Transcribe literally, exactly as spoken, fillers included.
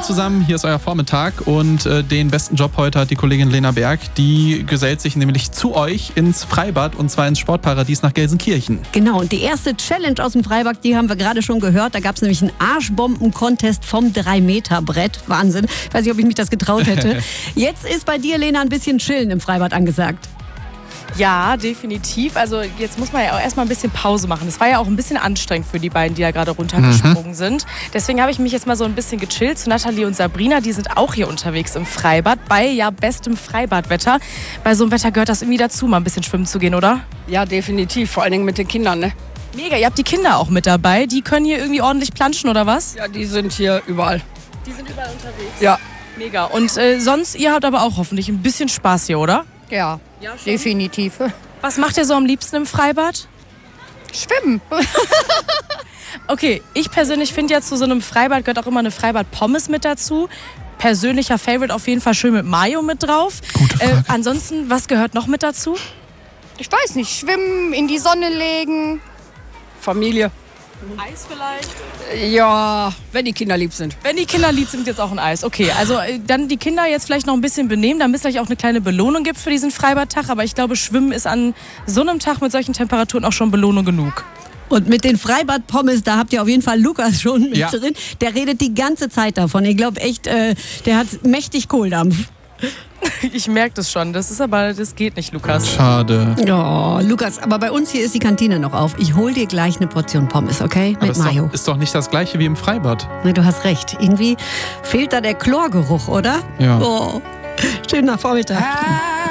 zusammen, hier ist euer Vormittag und äh, den besten Job heute hat die Kollegin Lena Berg. Die gesellt sich nämlich zu euch ins Freibad und zwar ins Sportparadies nach Gelsenkirchen. Genau, und die erste Challenge aus dem Freibad, die haben wir gerade schon gehört. Da gab es nämlich einen Arschbomben-Contest vom drei Meter Brett. Wahnsinn, ich weiß nicht, ob ich mich das getraut hätte. Jetzt ist bei dir, Lena, ein bisschen Chillen im Freibad angesagt. Ja, definitiv. Also jetzt muss man ja auch erstmal ein bisschen Pause machen. Das war ja auch ein bisschen anstrengend für die beiden, die da gerade runtergesprungen mhm. sind. Deswegen habe ich mich jetzt mal so ein bisschen gechillt zu Nathalie und Sabrina. Die sind auch hier unterwegs im Freibad bei ja bestem Freibadwetter. Bei so einem Wetter gehört das irgendwie dazu, mal ein bisschen schwimmen zu gehen, oder? Ja, definitiv. Vor allen Dingen mit den Kindern, ne? Mega, ihr habt die Kinder auch mit dabei. Die können hier irgendwie ordentlich planschen, oder was? Ja, die sind hier überall. Die sind überall unterwegs? Ja. Mega. Und äh, sonst, ihr habt aber auch hoffentlich ein bisschen Spaß hier, oder? Ja, ja definitiv. Was macht ihr so am liebsten im Freibad? Schwimmen. Okay, ich persönlich finde ja, zu so einem Freibad gehört auch immer eine Freibad-Pommes mit dazu. Persönlicher Favorite auf jeden Fall schön mit Mayo mit drauf. Gute Frage. Äh, ansonsten, was gehört noch mit dazu? Ich weiß nicht, schwimmen, in die Sonne legen. Familie. Eis vielleicht? Ja, wenn die Kinder lieb sind. Wenn die Kinder lieb sind, jetzt auch ein Eis. Okay, also äh, dann die Kinder jetzt vielleicht noch ein bisschen benehmen, damit es gleich auch eine kleine Belohnung gibt für diesen Freibadtag. Aber ich glaube, Schwimmen ist an so einem Tag mit solchen Temperaturen auch schon Belohnung genug. Und mit den Freibad-Pommes, da habt ihr auf jeden Fall Lukas schon mit ja. drin. Der redet die ganze Zeit davon. Ich glaube echt, äh, der hat mächtig Kohldampf. Ich merke das schon. Das ist aber, das geht nicht, Lukas. Schade. Oh, Lukas, aber bei uns hier ist die Kantine noch auf. Ich hol dir gleich eine Portion Pommes, okay? Aber Mit ist Mayo. Doch, ist doch nicht das gleiche wie im Freibad. Nee, du hast recht. Irgendwie fehlt da der Chlorgeruch, oder? Ja. Oh, schöner Vormittag. Ah.